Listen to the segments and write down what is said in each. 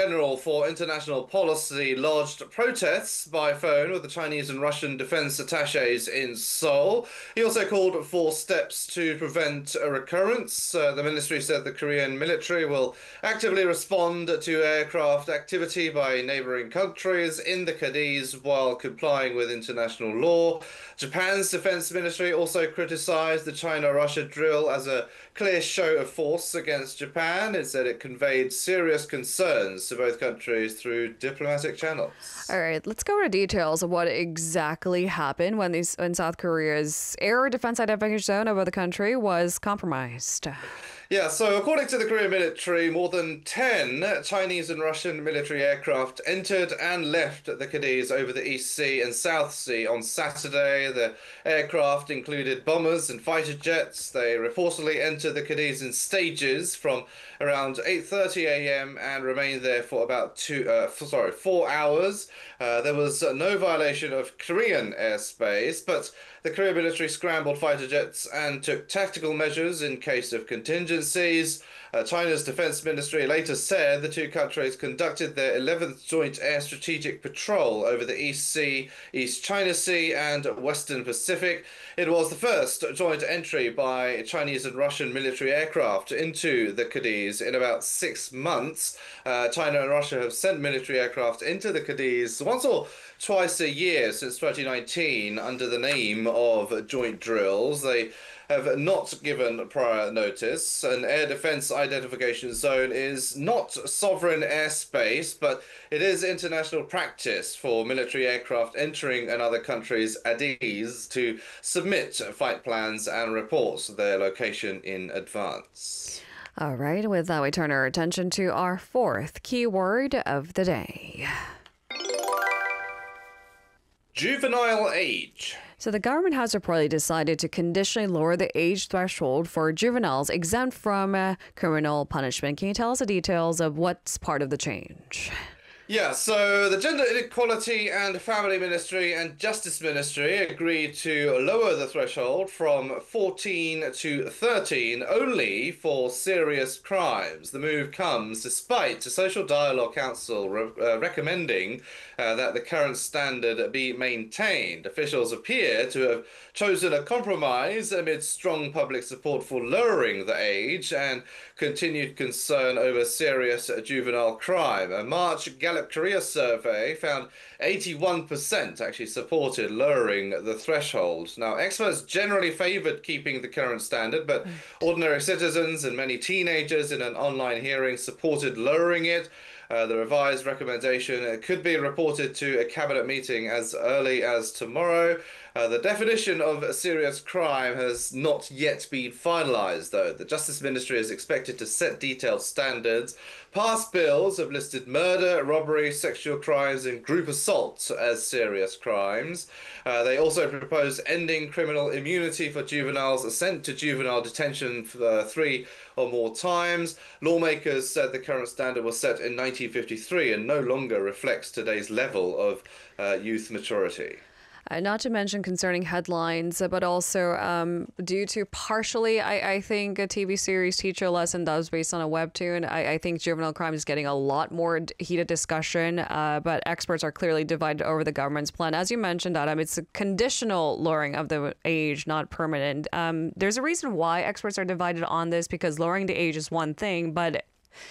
General for International Policy lodged protests by phone with the Chinese and Russian defense attaches in Seoul. He also called for steps to prevent a recurrence. The ministry said the Korean military will actively respond to aircraft activity by neighboring countries in the Cadiz while complying with international law. Japan's defense ministry also criticized the China-Russia drill as a clear show of force against Japan. It said it conveyed serious concerns to both countries through diplomatic channels. All right, let's go into details of what exactly happened when South Korea's air defense identification zone over the country was compromised. Yeah, so according to the Korean military, more than 10 Chinese and Russian military aircraft entered and left the Cadiz over the East Sea and South Sea on Saturday. The aircraft included bombers and fighter jets. They reportedly entered the Cadiz in stages from around 8:30 a.m. and remained there for about 4 hours. There was no violation of Korean airspace, but the Korean military scrambled fighter jets and took tactical measures in case of contingencies. China's defense ministry later said the two countries conducted their 11th Joint Air Strategic Patrol over the East Sea, East China Sea, and Western Pacific. It was the first joint entry by Chinese and Russian military aircraft into the Cadiz in about 6 months. China and Russia have sent military aircraft into the Cadiz once or twice a year since 2019 under the name of joint drills. They have not given prior notice. An air defense identification zone is not sovereign airspace, but it is international practice for military aircraft entering another country's ADIZ to submit fight plans and report their location in advance. All right, with that, we turn our attention to our fourth keyword of the day. Juvenile age. So the government has reportedly decided to conditionally lower the age threshold for juveniles exempt from criminal punishment. Can you tell us the details of what's part of the change? Yeah, so the Gender Inequality and Family Ministry and Justice Ministry agreed to lower the threshold from 14 to 13 only for serious crimes. The move comes despite the Social Dialogue Council recommending that the current standard be maintained. Officials appear to have chosen a compromise amid strong public support for lowering the age and continued concern over serious juvenile crime. A March Gallup Korea survey found 81% actually supported lowering the threshold. Now, experts generally favored keeping the current standard, but ordinary citizens and many teenagers in an online hearing supported lowering it. The revised recommendation could be reported to a cabinet meeting as early as tomorrow. The definition of a serious crime has not yet been finalized, though. The Justice Ministry is expected to set detailed standards. Past bills have listed murder, robbery, sexual crimes, and group assault as serious crimes. They also propose ending criminal immunity for juveniles sent to juvenile detention for 3 or more times. Lawmakers said the current standard was set in 1953 and no longer reflects today's level of youth maturity. Not to mention concerning headlines, but also due to partially, I think, a TV series Teach Your Lesson that was based on a webtoon. I think juvenile crime is getting a lot more heated discussion, but experts are clearly divided over the government's plan. As you mentioned, Adam, it's a conditional lowering of the age, not permanent. There's a reason why experts are divided on this, because lowering the age is one thing, but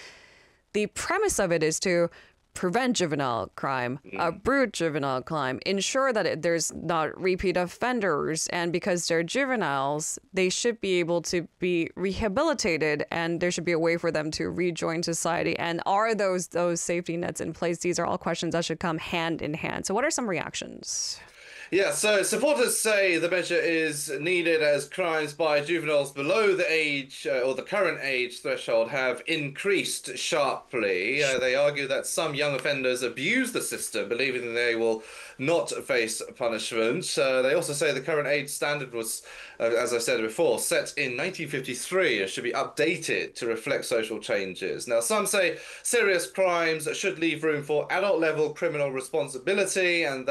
the premise of it is to prevent juvenile crime, uproot juvenile crime, ensure that there's not repeat offenders, and because they're juveniles, they should be able to be rehabilitated, and there should be a way for them to rejoin society. And are those safety nets in place? These are all questions that should come hand in hand. So what are some reactions? Yeah, so supporters say the measure is needed as crimes by juveniles below the age or the current age threshold have increased sharply. They argue that some young offenders abuse the system, believing they will not face punishment. They also say the current age standard was, as I said before, set in 1953 and should be updated to reflect social changes. Now, some say serious crimes should leave room for adult-level criminal responsibility and that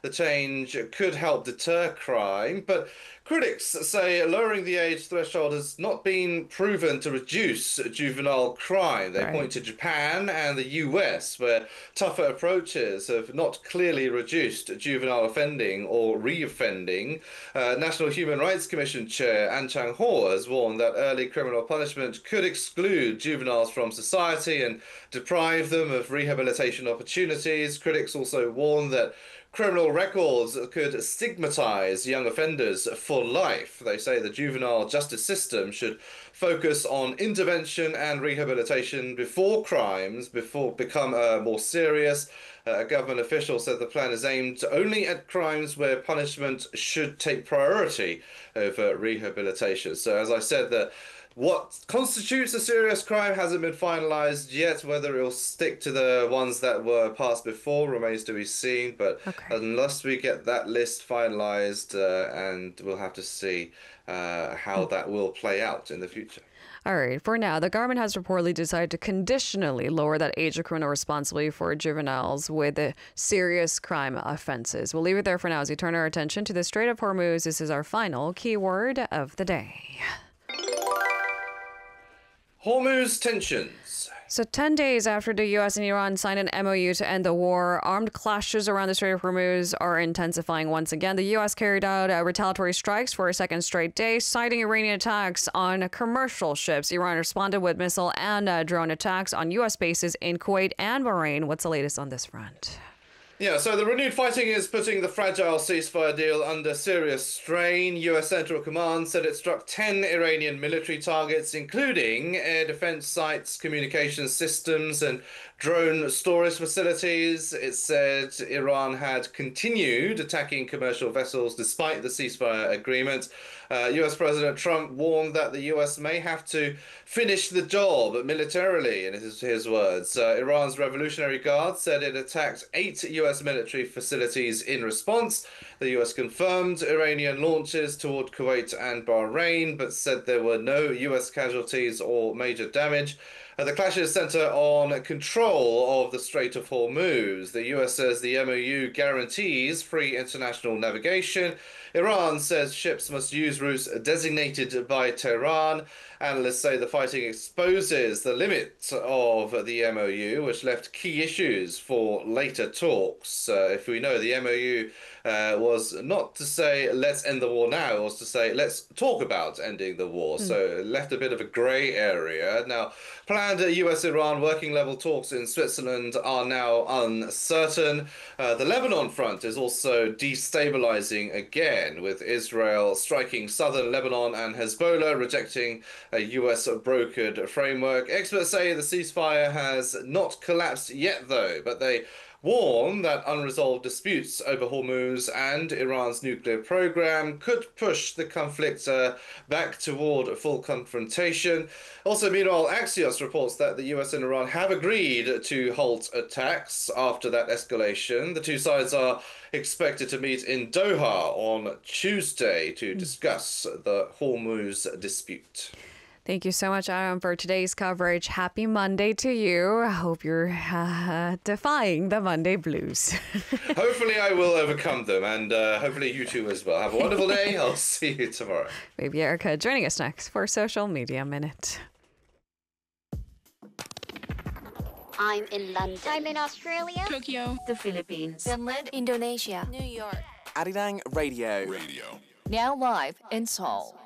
the change could help deter crime, but critics say lowering the age threshold has not been proven to reduce juvenile crime. They point to Japan and the US, where tougher approaches have not clearly reduced juvenile offending or reoffending. National Human Rights Commission Chair An Chang-ho has warned that early criminal punishment could exclude juveniles from society and deprive them of rehabilitation opportunities. Critics also warn that criminal records could stigmatize young offenders for life. They say the juvenile justice system should focus on intervention and rehabilitation before crimes become more serious. A government official said the plan is aimed only at crimes where punishment should take priority over rehabilitation. So, as I said, what constitutes a serious crime hasn't been finalized yet. Whether it'll stick to the ones that were passed before remains to be seen. But unless we get that list finalized, and we'll have to see how that will play out in the future. All right. For now, the government has reportedly decided to conditionally lower that age of criminal responsibility for juveniles with serious crime offenses. We'll leave it there for now as we turn our attention to the Strait of Hormuz. This is our final keyword of the day. Hormuz tensions. So 10 days after the U.S. and Iran signed an MOU to end the war, armed clashes around the Strait of Hormuz are intensifying once again. The U.S. carried out retaliatory strikes for a second straight day, citing Iranian attacks on commercial ships. Iran responded with missile and drone attacks on U.S. bases in Kuwait and Bahrain. What's the latest on this front? Yeah, so the renewed fighting is putting the fragile ceasefire deal under serious strain. U.S. Central Command said it struck 10 Iranian military targets, including air defense sites, communications systems, and drone storage facilities. It said Iran had continued attacking commercial vessels despite the ceasefire agreement. U.S. President Trump warned that the U.S. may have to finish the job militarily, in his words. Iran's Revolutionary Guard said it attacked 8 U.S. military facilities in response. The U.S. confirmed Iranian launches toward Kuwait and Bahrain, but said there were no U.S. casualties or major damage. The clashes center on control of the Strait of Hormuz. The U.S. says the MOU guarantees free international navigation. Iran says ships must use routes designated by Tehran. Analysts say the fighting exposes the limits of the MOU, which left key issues for later talks. If we know, the MOU was not to say let's end the war now, it was to say let's talk about ending the war. So it left a bit of a grey area. Now, planned US-Iran working level talks in Switzerland are now uncertain. The Lebanon front is also destabilizing again, with Israel striking southern Lebanon and Hezbollah rejecting a US-brokered framework. Experts say the ceasefire has not collapsed yet, though, but they warn that unresolved disputes over Hormuz and Iran's nuclear program could push the conflict back toward a full confrontation. Also, meanwhile, Axios reports that the US and Iran have agreed to halt attacks after that escalation. The two sides are expected to meet in Doha on Tuesday to discuss the Hormuz dispute. Thank you so much, Adam, for today's coverage. Happy Monday to you. I hope you're defying the Monday blues. Hopefully I will overcome them, and hopefully you too as well. Have a wonderful day. I'll see you tomorrow. Baby Erica joining us next for Social Media Minute. I'm in London. I'm in Australia. Tokyo. The Philippines. Finland. Indonesia. New York. Arirang Radio. Now live in Seoul.